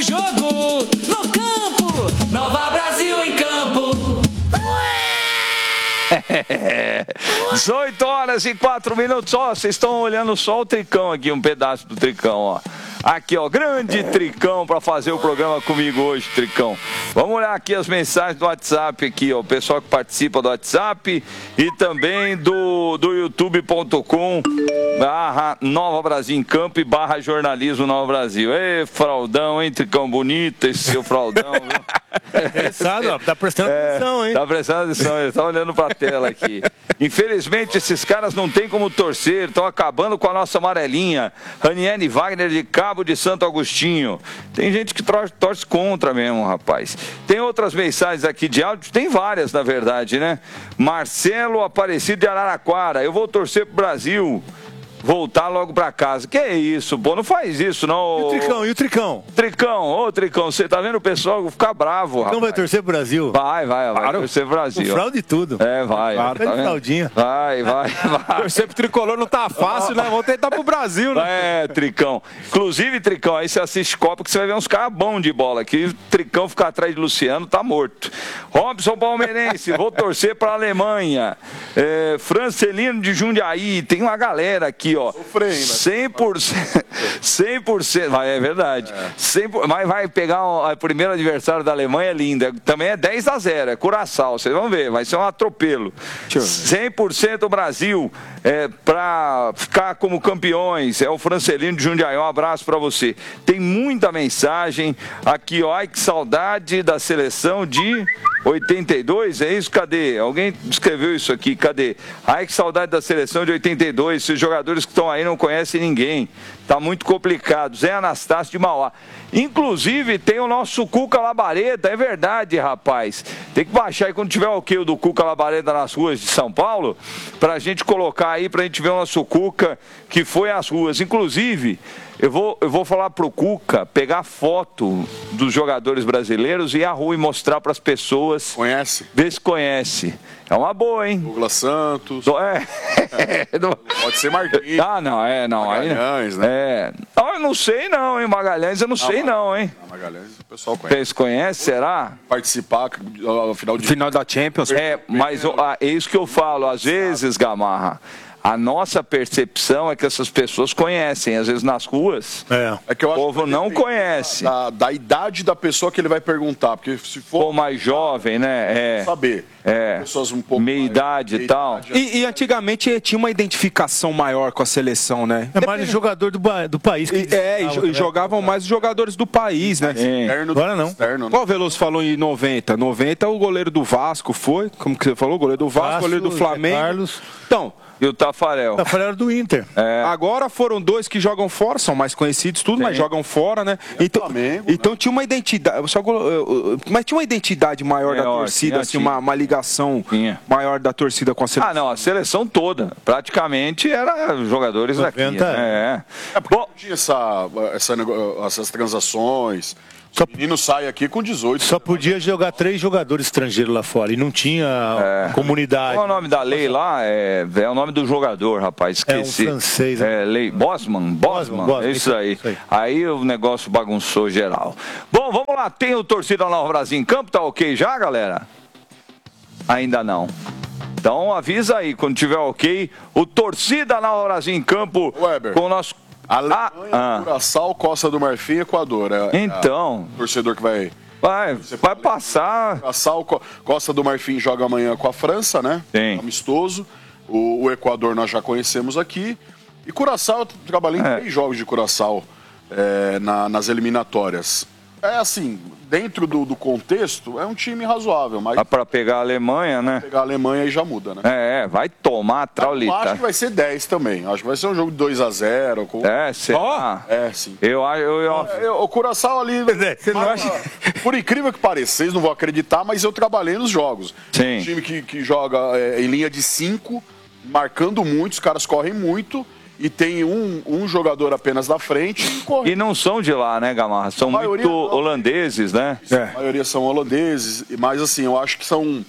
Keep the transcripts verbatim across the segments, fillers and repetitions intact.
no jogo, no campo, Nova Brasil em campo. dezoito horas e quatro minutos. Ó, vocês estão olhando só o Tricão aqui, um pedaço do Tricão, ó. Aqui, ó, grande Tricão para fazer o programa comigo hoje, Tricão. Vamos olhar aqui as mensagens do WhatsApp aqui, ó, o pessoal que participa do WhatsApp e também do, do youtube ponto com barra Nova Brasil em Campo e barra jornalismo Nova Brasil. Ê, fraldão, hein, Tricão, bonito esse seu fraldão, viu? Interessado, ó, tá prestando É, atenção, hein? Tá prestando atenção, ele tá olhando pra tela aqui. Infelizmente, esses caras não tem como torcer, estão acabando com a nossa amarelinha. Raniele Wagner de Cabo de Santo Agostinho. Tem gente que torce, torce contra mesmo, rapaz. Tem outras mensagens aqui de áudio, tem várias, na verdade, né? Marcelo Aparecido de Araraquara, eu vou torcer pro Brasil voltar logo pra casa. Que é isso, pô? Não faz isso, não. E o Tricão, e o Tricão? Tricão, ô Tricão, você tá vendo o pessoal ficar bravo, rapaz. Não vai torcer pro Brasil? Vai, vai, vai Claro. torcer pro Brasil. Com fraude e tudo. É, vai. Claro, tá tá de vendo? fraldinha. Vai, vai, vai. Torcer pro Tricolor não tá fácil, né? Vamos tentar pro Brasil, né? É, Tricão. Inclusive, Tricão, aí você assiste Copa que você vai ver uns caras bons de bola aqui. Tricão ficar atrás de Luciano, tá morto. Robson Palmeirense, vou torcer pra Alemanha. É, Francelino de Jundiaí, tem uma galera aqui, ó. Sofrendo. cem por cento, cem por cento, vai, é verdade. cem por cento, mas vai pegar o primeiro adversário da Alemanha, é linda. Também é dez a zero, é Curaçao. Vocês vão ver, vai ser um atropelo. cem por cento Brasil é, para ficar como campeões. É o Francelino de Jundiaí. Um abraço para você. Tem muita mensagem aqui, ó. Ai, que saudade da seleção de oitenta e dois, é isso? Cadê? Alguém escreveu isso aqui, cadê? Ai, que saudade da seleção de oitenta e dois, esses jogadores que estão aí não conhecem ninguém, tá muito complicado. Zé Anastácio de Mauá. Inclusive tem o nosso Cuca Labareda, é verdade, rapaz. Tem que baixar aí quando tiver o ok do Cuca Labareda nas ruas de São Paulo, pra gente colocar aí, pra gente ver o nosso Cuca que foi às ruas. Inclusive, eu vou, eu vou falar pro Cuca pegar foto dos jogadores brasileiros e ir à rua e mostrar pras pessoas. Conhece? Ver se conhece. É uma boa, hein? Douglas Santos. É. Pode ser Marquinhos. Ah, não, é, não. Magalhães, aí, né? É. Não, eu não sei não, hein? Magalhães eu não, não sei não, hein? Magalhães o pessoal conhece. Vocês conhecem, será? Participar ao final de... Final da Champions. É, mas ó, é isso que eu falo, às vezes, Gamarra. A nossa percepção é que essas pessoas conhecem, às vezes nas ruas, É. É que eu o acho povo que não depende conhece. Da, da idade da pessoa que ele vai perguntar, porque se for Ou mais jovem, né? É, saber, é. pessoas um pouco Meia mais- idade e meia tal. idade, E, e antigamente tinha uma identificação maior com a seleção, né? É mais jogador do, ba- do país. Que E, é, e, disputava, jo- e né? jogavam mais os jogadores do país, né? É. externo, Agora não. externo, né? Qual o Veloso falou em noventa? noventa o goleiro do Vasco foi? Como que você falou? O goleiro do Vasco, Vasco, goleiro do Zé Flamengo. Carlos. Então, E o Tafarel. Tafarel do Inter. agora foram dois que jogam fora, são mais conhecidos, tudo, mas jogam fora, né? Então, Flamengo, então tinha uma identidade. Só, mas tinha uma identidade maior da Maior, torcida, tinha, assim, tinha. uma, uma ligação Tinha. maior da torcida com a seleção. Ah, não, a seleção toda. Praticamente era jogadores daqui. noventa, Né? É. É porque Bom, não tinha essa, essa, nego- essas transações. Só- O menino sai aqui com dezoito. Só podia jogar três jogadores estrangeiros lá fora. E não tinha comunidade. qual é o nome da lei lá? É, é o nome do jogador, rapaz. É um Esqueci. francês, É, lei Bosman? Bosman, Bosman, é isso aí. isso aí. Aí o negócio bagunçou geral. Bom, vamos lá. Tem o Torcida Nova Brasil em campo? Tá ok já, galera? Ainda não. Então avisa aí, quando tiver ok, o Torcida Nova Brasil em campo Weber. com o nosso... Alemanha, Ah, ah. Curaçao, Costa do Marfim e Equador. É, Então, é o torcedor que vai... vai, vai passar... Curaçao, Co- Costa do Marfim joga amanhã com a França, né? Sim. Amistoso. O, o Equador nós já conhecemos aqui. E Curaçao, eu trabalhei em É. três jogos de Curaçao é, na- nas eliminatórias. É assim, dentro do, do contexto, é um time razoável, mas Dá pra pegar a Alemanha, né? pegar a Alemanha aí já muda, né? É, vai tomar a Eu acho traulita. que vai ser dez também. Acho que vai ser um jogo de dois a zero. Com... É, será? É, sim. Eu acho. Eu, eu, É, o Curaçao ali. Você não mas, acha? Por incrível que pareça, vocês não vão acreditar, mas eu trabalhei nos jogos. Sim. Um time que, que joga é, em linha de cinco, marcando muito, os caras correm muito, e tem um, um jogador apenas na frente e corre. E não são de lá, né, Gamarra? São A maioria muito não. holandeses, né? A maioria são holandeses, mas assim, eu acho que são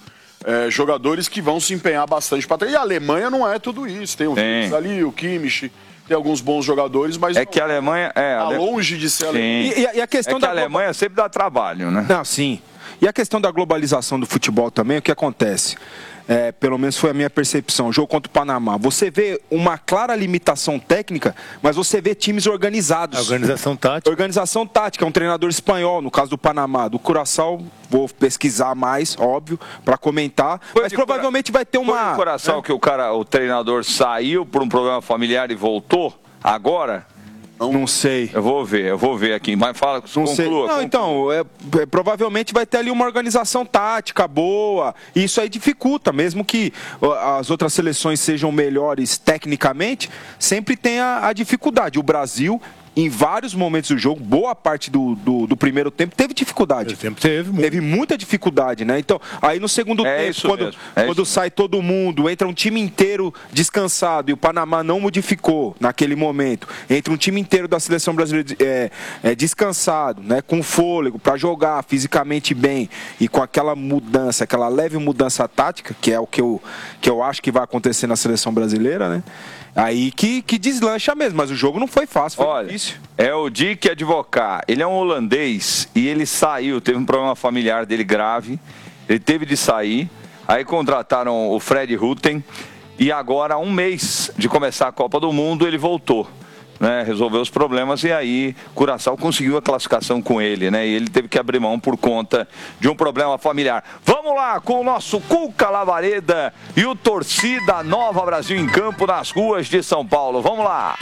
é, jogadores que vão se empenhar bastante para ter. E a Alemanha não é tudo isso. Tem o Vinicius ali, o Kimmich, tem alguns bons jogadores, mas é que a Alemanha é tá Ale... longe de ser a Alemanha. E, e, e a questão é que da a Alemanha global... sempre dá trabalho, né? Não, sim. E a questão da globalização do futebol também, o que acontece? É, pelo menos foi a minha percepção, jogo contra o Panamá, você vê uma clara limitação técnica, mas você vê times organizados. A organização tática. Organização tática, é um treinador espanhol, no caso do Panamá, do Curaçao, vou pesquisar mais, óbvio, para comentar, foi mas provavelmente cura... vai ter uma... Foi no Curaçao, é? Que o cara, o treinador saiu por um problema familiar e voltou agora? Não, não sei. Eu vou ver, eu vou ver aqui. Mas fala, não conclua. Sei. Não, conclua. então, é, é, provavelmente vai ter ali uma organização tática boa. E isso aí dificulta, mesmo que as outras seleções sejam melhores tecnicamente, sempre tem a, a dificuldade. O Brasil, em vários momentos do jogo, boa parte do, do, do primeiro tempo, teve dificuldade. Tempo teve, muito. teve muita dificuldade, né? Então, aí no segundo é tempo, quando, é quando sai todo mundo, entra um time inteiro descansado e o Panamá não modificou naquele momento, entra um time inteiro da seleção brasileira é, é, descansado, né? Com fôlego, para jogar fisicamente bem e com aquela mudança, aquela leve mudança tática, que é o que eu, que eu acho que vai acontecer na seleção brasileira, né? Aí que, que deslancha mesmo, mas o jogo não foi fácil, foi Olha, difícil. É o Dick Advocar, ele é um holandês e ele saiu, teve um problema familiar dele grave, ele teve de sair, aí contrataram o Fred Rutten e agora, um mês de começar a Copa do Mundo, ele voltou. Né, resolveu os problemas e aí Curaçao conseguiu a classificação com ele, né? E ele teve que abrir mão por conta de um problema familiar. Vamos lá com o nosso Cuca Lavareda e o Torcida Nova Brasil em campo nas ruas de São Paulo. Vamos lá!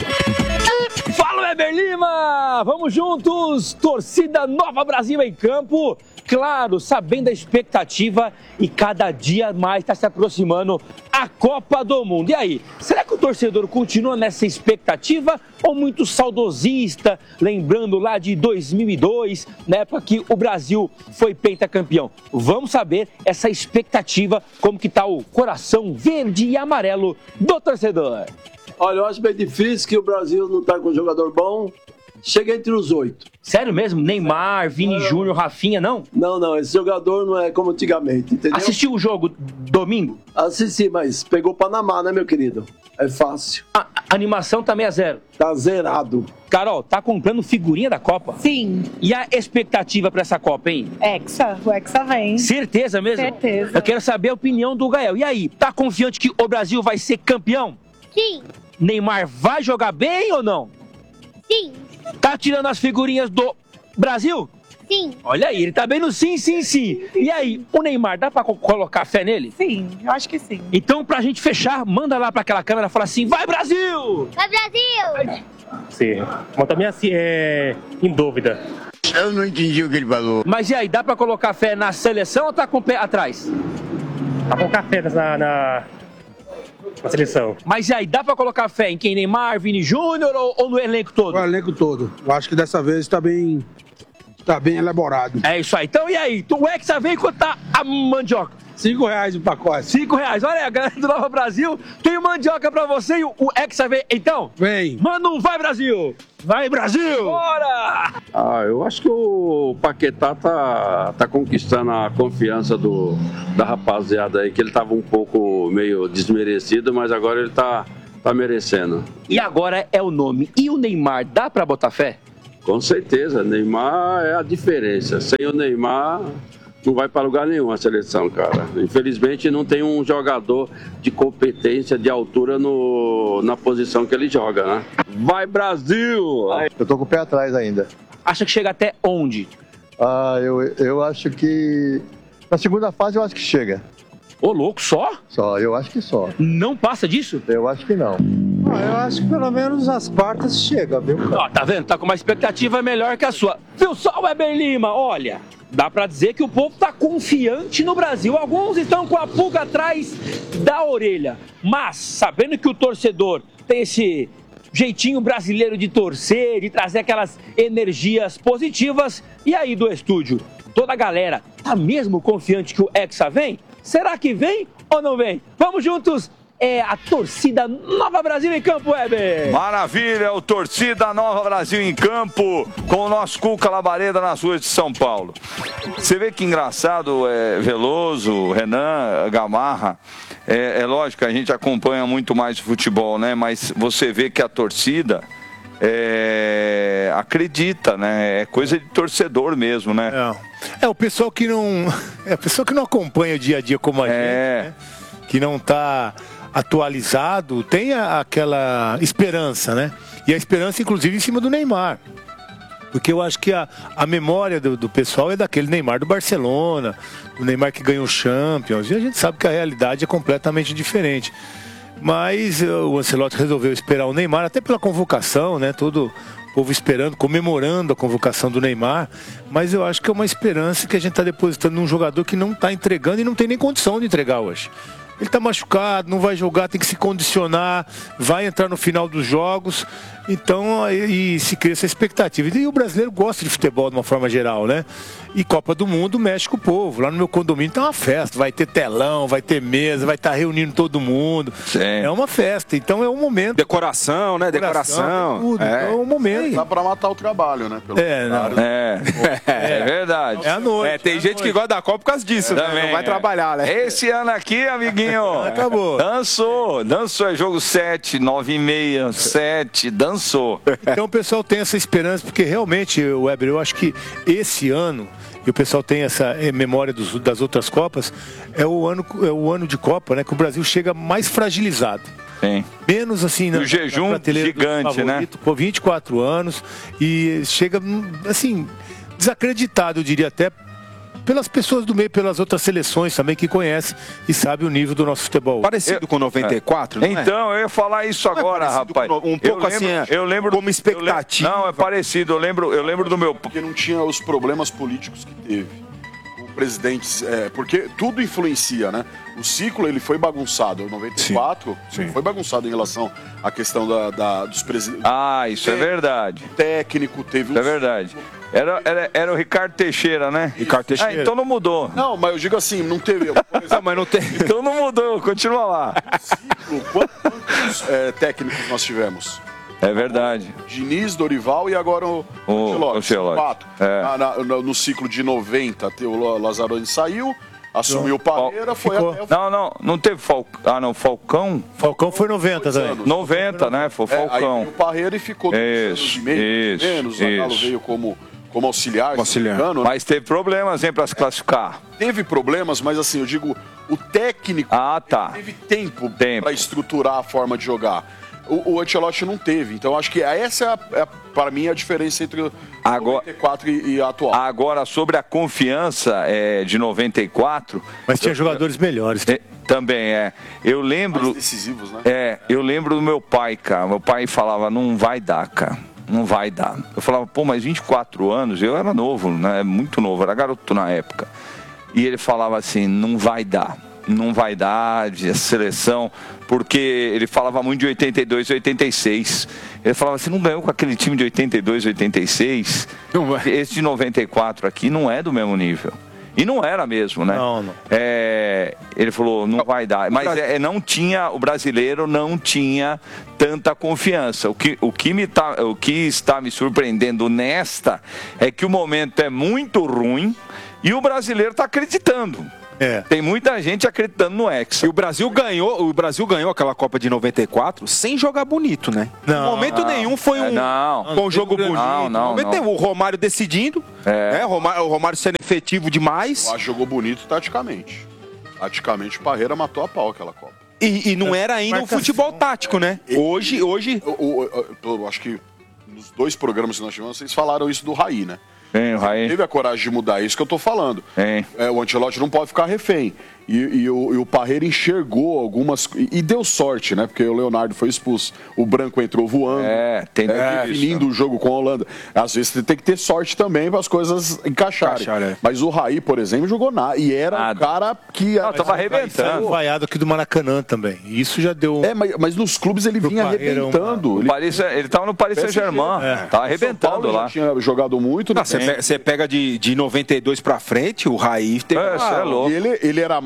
Fala, Weber Lima! Vamos juntos! Torcida Nova Brasil em campo. Claro, sabendo a expectativa e cada dia mais está se aproximando a Copa do Mundo. E aí, será que o torcedor continua nessa expectativa ou muito saudosista, lembrando lá de dois mil e dois, na época que o Brasil foi pentacampeão? Vamos saber essa expectativa, como que está o coração verde e amarelo do torcedor. Olha, eu acho bem difícil que o Brasil não está com um jogador bom. Chega entre os oito. Sério mesmo? Neymar, Vini Júnior, Rafinha, não? Não, não. Esse jogador não é como antigamente, entendeu? Assistiu o jogo domingo? Assisti, mas pegou o Panamá, né, meu querido? É fácil. A, a animação também é zero. Tá zerado. Carol, tá comprando figurinha da Copa? Sim. E a expectativa pra essa Copa, hein? Hexa, o Hexa vem. Certeza mesmo? Certeza. Eu quero saber a opinião do Gael. E aí, tá confiante que o Brasil vai ser campeão? Sim. Neymar vai jogar bem ou não? Sim. Tá tirando as figurinhas do Brasil? Sim. Olha aí, ele tá bem no sim, sim, sim. E aí, o Neymar, dá pra co- colocar fé nele? Sim, eu acho que sim. Então, pra gente fechar, manda lá pra aquela câmera e fala assim, vai Brasil! Vai, Brasil! Sim, mas também assim, é em dúvida. Eu não entendi o que ele falou. Mas e aí, dá pra colocar fé na seleção ou tá com o pé atrás? Tá com café na, na, na seleção. Mas e aí, dá pra colocar fé em quem? Neymar, Vini Júnior ou, ou no elenco todo? O elenco todo. Eu acho que dessa vez tá bem, tá bem elaborado. É isso aí. Então e aí, o Hexa vem quanto tá a mandioca? Cinco reais o pacote. Cinco reais. Olha aí, a galera do Nova Brasil tem mandioca pra você e o, o Hexa vem. Então, vem. Manda um vai Brasil! Vai Brasil! Bora! Ah, eu acho que o Paquetá tá, tá conquistando a confiança do, da rapaziada aí, que ele tava um pouco meio desmerecido, mas agora ele tá, tá merecendo. E agora é o nome. E o Neymar, dá pra botar fé? Com certeza, Neymar é a diferença. Sem o Neymar, não vai para lugar nenhum a seleção, cara. Infelizmente não tem um jogador de competência, de altura no, na posição que ele joga, né? Vai Brasil! Eu tô com o pé atrás ainda. Acha que chega até onde? Ah, eu, eu acho que... Na segunda fase eu acho que chega. Ô, louco, só? Só, eu acho que só. Não passa disso? Eu acho que não. Ah, eu acho que pelo menos as quartas chega, viu? Ó, tá vendo? Tá com uma expectativa melhor que a sua. Viu só, Weber Lima? Olha, dá pra dizer que o povo tá confiante no Brasil. Alguns estão com a pulga atrás da orelha. Mas, sabendo que o torcedor tem esse jeitinho brasileiro de torcer, de trazer aquelas energias positivas, e aí do estúdio, toda a galera tá mesmo confiante que o Hexa vem? Será que vem ou não vem? Vamos juntos é a torcida Nova Brasil em campo, Weber. Maravilha, o torcida Nova Brasil em campo com o nosso Cuca Labareda nas ruas de São Paulo. Você vê que engraçado, é, Veloso, Renan, Gamarra. É, é lógico que a gente acompanha muito mais o futebol, né? Mas você vê que a torcida é, acredita, né? É coisa de torcedor mesmo, né? É, é o pessoal que não, é o pessoal que não acompanha o dia a dia como a gente, né? Que não está atualizado, tem a, aquela esperança, né? E a esperança, inclusive, em cima do Neymar. Porque eu acho que a, a memória do, do pessoal é daquele Neymar do Barcelona, o Neymar que ganhou o Champions, e a gente sabe que a realidade é completamente diferente. Mas uh, o Ancelotti resolveu esperar o Neymar, até pela convocação, né? Todo o povo esperando, comemorando a convocação do Neymar. Mas eu acho que é uma esperança que a gente está depositando num jogador que não está entregando e não tem nem condição de entregar hoje. Ele está machucado, não vai jogar, tem que se condicionar, vai entrar no final dos jogos. Então, e, e se cria essa expectativa. E o brasileiro gosta de futebol de uma forma geral, né? E Copa do Mundo mexe com o povo. Lá no meu condomínio tem uma festa, vai ter telão, vai ter mesa, vai estar reunindo todo mundo. Sim. É uma festa, então é um momento. Decoração, né? Decoração. Decoração tudo. É. Então é um momento. Dá pra matar o trabalho, né? Pelo é, não. É. É, é verdade. É a noite. É, tem é gente noite. que gosta da Copa por causa disso, é, né? também, Não vai é. trabalhar, né? Esse ano aqui, amiguinho. Acabou. Dançou. Dançou. É jogo sete, nove e meia, sete. Dançou. Então o pessoal tem essa esperança, porque realmente, Weber, eu acho que esse ano, e o pessoal tem essa memória dos, das outras Copas, é o, ano, é o ano de Copa, né? Que o Brasil chega mais fragilizado. Sim. Menos assim, na, o jejum na gigante, né? Por vinte e quatro anos, e chega, assim, desacreditado, eu diria até, pelas pessoas do meio, pelas outras seleções também que conhecem e sabem o nível do nosso futebol. Parecido eu, com noventa e quatro, é. não é? Então, eu ia falar isso não agora, é rapaz. Com, um pouco eu assim, lembro, eu lembro como expectativa. Eu lembro, não, é parecido. Eu lembro, eu lembro do meu... Porque não tinha os problemas políticos que teve. O presidente... É, porque tudo influencia, né? O ciclo, ele foi bagunçado. Em noventa e quatro, sim, sim. foi bagunçado em relação à questão da, da, dos presidentes. Ah, isso é, é verdade. Técnico, teve... Isso um é verdade. Ciclo. Era, era, era o Ricardo Teixeira, né? Ricardo Teixeira. Ah, então não mudou. Não, mas eu digo assim, não teve... Exemplo, não, mas não tem... Então não mudou, continua lá. Ciclo, quantos é, técnicos nós tivemos? É verdade. Diniz, Dorival e agora o Ancelotti. É. Na, na, no ciclo de noventa, o Lazzaroni saiu, assumiu o Parreira, foi ficou. até o... Não, não, não teve Falcão. Ah, não, Falcão. Falcão foi noventa também. noventa, né? Foi o Falcão. É, aí o Parreira e ficou dois isso, anos e meio, isso, menos. O Zagallo veio como, como auxiliar. auxiliar. Engano, mas teve problemas, hein, pra se classificar. Teve problemas, mas assim, eu digo, o técnico ah, tá. teve tempo, tempo. para estruturar a forma de jogar. O, o Ancelotti não teve, então acho que essa é, a, é para mim a diferença entre agora, noventa e quatro e, e a atual. Agora, sobre a confiança é, de noventa e quatro... Mas tinha eu, jogadores melhores. É, também, é. Eu lembro... Mais decisivos, né? É, eu lembro do meu pai, cara. Meu pai falava, não vai dar, cara. Não vai dar. Eu falava, pô, mas vinte e quatro anos, eu era novo, né? Muito novo, era garoto na época. E ele falava assim, não vai dar. Não vai dar de seleção, porque ele falava muito de oitenta e dois e oitenta e seis. Ele falava assim, não ganhou com aquele time de oitenta e dois e oitenta e seis. Não é. Esse de noventa e quatro aqui não é do mesmo nível. E não era mesmo, né? Não, não. É, ele falou, não vai dar. Mas é, não tinha, o brasileiro não tinha tanta confiança. O que, o, que me tá, o que está me surpreendendo nesta é que o momento é muito ruim e o brasileiro está acreditando. É. Tem muita gente acreditando no Hexa. E o Brasil ganhou, o Brasil ganhou aquela Copa de noventa e quatro sem jogar bonito, né? Não, em momento não, nenhum foi um, não, um jogo bonito. Não, não, momento não. Nenhum. O Romário decidindo, é. né? o, Romário, o Romário sendo efetivo demais. Eu acho que jogou bonito taticamente. Taticamente, o Parreira matou a pau aquela Copa. E, e não era ainda um futebol tático, né? Hoje, hoje... Eu, eu, eu, eu acho que nos dois programas que nós tivemos, vocês falaram isso do Raí, né? Sim, o Raí. Teve a coragem de mudar, é isso que eu tô falando. Sim. É, o Ancelotti não pode ficar refém. E, e, o, e o Parreira enxergou algumas... E, e deu sorte, né? Porque o Leonardo foi expulso. O Branco entrou voando. É, tem é, definindo o jogo com a Holanda. Às vezes você tem que ter sorte também para as coisas encaixarem. Encaixar, é. Mas o Raí, por exemplo, jogou nada. E era nada. Um cara que... Não, tava arrebentando. Vaiado aqui do Maracanã também. E isso já deu... É, mas, mas nos clubes ele vinha arrebentando. Uma... Ele... Paris, ele tava no Paris Saint-Germain. É. Tava arrebentando lá. Já tinha jogado muito. Você pega, pega de, de noventa e dois pra frente, o Raí teve... É, uma... é louco. E ele, ele era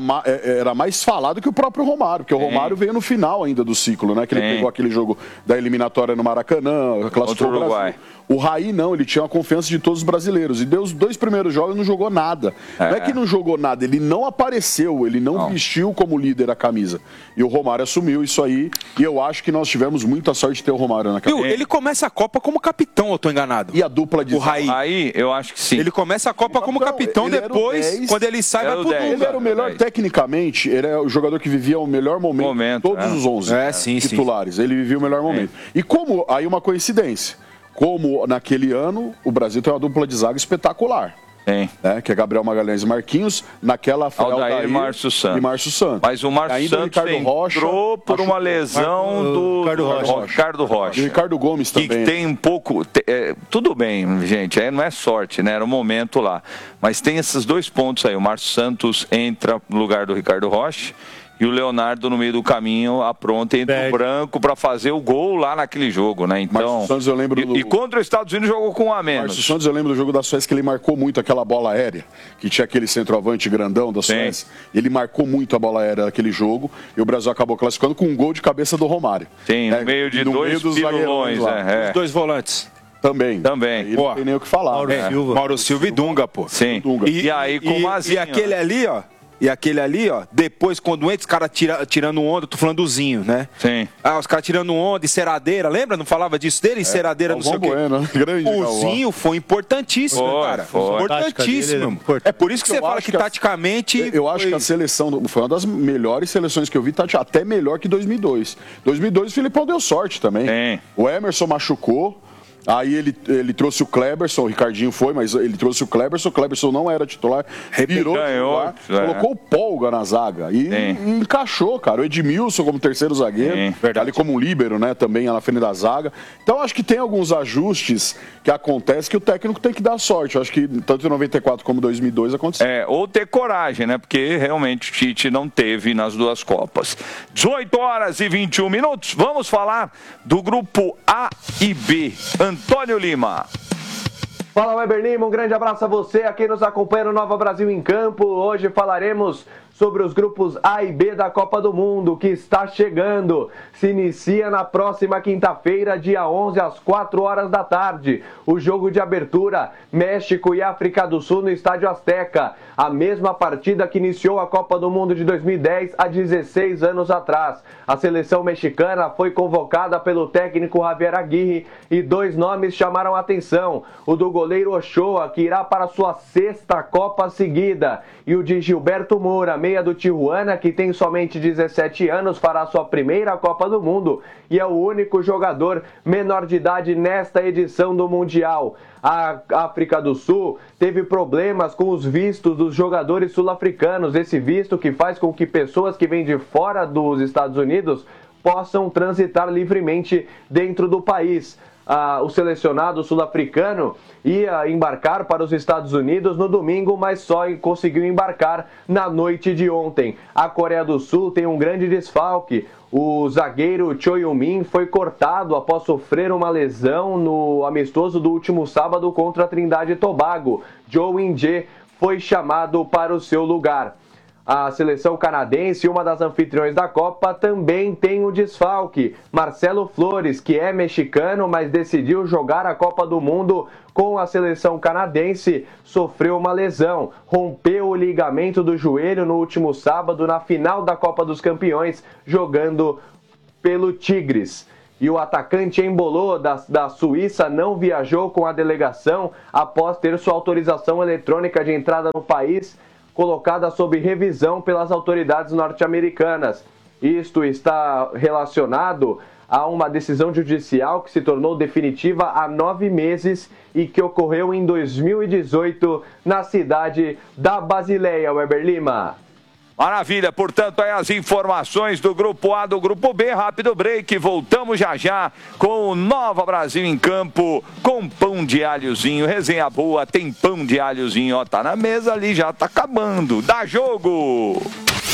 ma, era mais falado que o próprio Romário, porque o Romário veio no final ainda do ciclo, né? Que ele Sim. pegou aquele jogo da eliminatória no Maracanã, classificou o Brasil. O Raí não, ele tinha a confiança de todos os brasileiros. E deu os dois primeiros jogos e não jogou nada. É. Não é que não jogou nada, ele não apareceu, ele não, não vestiu como líder a camisa. E o Romário assumiu isso aí. E eu acho que nós tivemos muita sorte de ter o Romário na camisa. Viu, ele começa a Copa como capitão, eu tô enganado. E a dupla de o Raí. Aí, eu acho que sim. Ele começa a Copa como capitão, depois, quando ele sai, vai pro Dunga. Ele era o melhor tecnicamente, ele é o jogador que vivia o melhor momento, momento todos é. os onze é, sim, titulares. Sim. Ele vivia o melhor momento. É. E como, aí uma coincidência, como naquele ano o Brasil tem uma dupla de zaga espetacular. Tem. Né, que é Gabriel Magalhães e Marquinhos, naquela foi Aldair, Aldair e Márcio Santos. E Márcio Santos. Mas o Márcio Santos entrou Rocha, por uma lesão Mar... do Ricardo Rocha. Ricardo Rocha. E o Ricardo Gomes também. Que tem um pouco... É, tudo bem, gente, é, não é sorte, né? Era um momento lá. Mas tem esses dois pontos aí. O Márcio Santos entra no lugar do Ricardo Rocha. E o Leonardo, no meio do caminho, apronta entre o branco para fazer o gol lá naquele jogo, né? Então, Santos, eu lembro e, do... e contra os Estados Unidos jogou com um a menos. Márcio Santos, eu lembro do jogo da Suécia que ele marcou muito aquela bola aérea, que tinha aquele centroavante grandão da Suécia. Sim. Ele marcou muito a bola aérea naquele jogo e o Brasil acabou classificando com um gol de cabeça do Romário. Sim, no né? meio de no dois meio pilões, é, é. Os dois volantes. Também. Também. Aí não tem nem o que falar. Mauro, né? Silva. Mauro Silva e Dunga, pô. Sim. Dunga. E, e aí com o Mazinho. E aquele ali, ó. E aquele ali, ó, depois, quando entra os caras tira, tirando onda, eu tô falando do Zinho, né? Sim. Ah, os caras tirando onda, enceradeira, lembra? Não falava disso dele? Enceradeira, é, não sei o quê. Bueno, grande, o Zinho foi importantíssimo, foi, cara. Foi. Importantíssimo. É por isso que você fala que, que taticamente... Eu, eu acho foi... que a seleção foi uma das melhores seleções que eu vi, até melhor que dois mil e dois. dois mil e dois o Filipão deu sorte também. Sim. O Emerson machucou. Aí ele, ele trouxe o Kleberson, o Ricardinho foi, mas ele trouxe o Kleberson, o Kleberson não era titular, virou Ganhou, titular, é. colocou o Polga na zaga e, e encaixou, cara. O Edmilson como terceiro zagueiro, Sim. ali como um líbero, né, também na frente da zaga. Então acho que tem alguns ajustes que acontecem que o técnico tem que dar sorte. Eu acho que tanto em noventa e quatro como em dois mil e dois aconteceu. É, ou ter coragem, né, porque realmente o Tite não teve nas duas Copas. dezoito horas e vinte e um minutos, vamos falar do grupo A e B. Antônio Lima. Fala, Weber Lima, um grande abraço a você, a quem nos acompanha no Nova Brasil em Campo. Hoje falaremos sobre os grupos A e B da Copa do Mundo, que está chegando. Se inicia na próxima quinta-feira, dia onze, às quatro horas da tarde. O jogo de abertura, México e África do Sul no Estádio Azteca. A mesma partida que iniciou a Copa do Mundo de dois mil e dez, há dezesseis anos atrás. A seleção mexicana foi convocada pelo técnico Javier Aguirre e dois nomes chamaram a atenção. O do goleiro Ochoa, que irá para sua sexta Copa seguida, e o de Gilberto Moura, meia do Tijuana, que tem somente dezessete anos, fará sua primeira Copa do Mundo e é o único jogador menor de idade nesta edição do Mundial. A África do Sul teve problemas com os vistos dos jogadores sul-africanos, esse visto que faz com que pessoas que vêm de fora dos Estados Unidos possam transitar livremente dentro do país. Ah, o selecionado sul-africano ia embarcar para os Estados Unidos no domingo, mas só conseguiu embarcar na noite de ontem. A Coreia do Sul tem um grande desfalque. O zagueiro Cho Yun-min foi cortado após sofrer uma lesão no amistoso do último sábado contra a Trindade e Tobago. Jo In-jae foi chamado para o seu lugar. A seleção canadense, uma das anfitriões da Copa, também tem um desfalque. Marcelo Flores, que é mexicano, mas decidiu jogar a Copa do Mundo com a seleção canadense, sofreu uma lesão. Rompeu o ligamento do joelho no último sábado, na final da Copa dos Campeões, jogando pelo Tigres. E o atacante Embolô, da, da Suíça, não viajou com a delegação após ter sua autorização eletrônica de entrada no país colocada sob revisão pelas autoridades norte-americanas. Isto está relacionado a uma decisão judicial que se tornou definitiva há nove meses e que ocorreu em dois mil e dezoito na cidade da Basileia, Weber Lima. Maravilha, portanto, aí as informações do Grupo A, do Grupo B, rápido break, voltamos já já com o Nova Brasil em Campo, com pão de alhozinho, resenha boa, tem pão de alhozinho, ó, tá na mesa ali, já tá acabando, dá jogo!